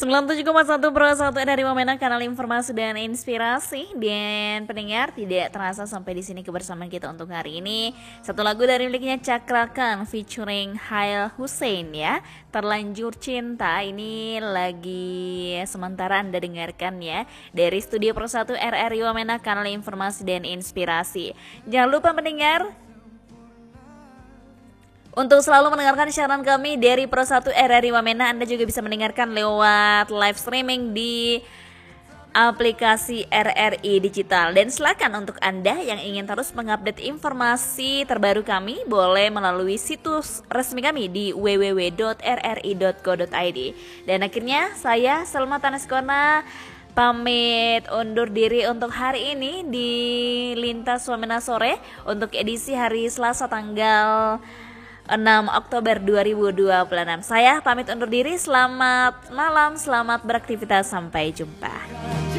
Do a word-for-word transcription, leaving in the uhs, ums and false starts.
sembilan puluh tujuh koma satu Pro satu dari Wamena, kanal informasi dan inspirasi. Dan pendengar, tidak terasa sampai di sini kebersamaan kita untuk hari ini. Satu lagu dari miliknya Cakrakan featuring Hail Hussein ya, Terlanjur Cinta. Ini lagi sementara Anda dengarkan ya dari Studio Pro satu R R I Wamena, kanal informasi dan inspirasi. Jangan lupa pendengar untuk selalu mendengarkan siaran kami dari Pro satu R R I Wamena. Anda juga bisa mendengarkan lewat live streaming di aplikasi R R I Digital. Dan silakan untuk Anda yang ingin terus mengupdate informasi terbaru kami, boleh melalui situs resmi kami di w w w dot r r i dot co dot i d. Dan akhirnya saya Selma Taneskona pamit undur diri untuk hari ini di Lintas Wamena Sore untuk edisi hari Selasa tanggal enam Oktober dua ribu dua puluh enam. Saya pamit undur diri, selamat malam, selamat beraktivitas, sampai jumpa.